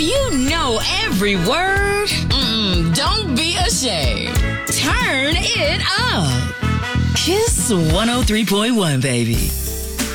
you know every word, don't be ashamed. Turn it up. Kiss 103.1, baby.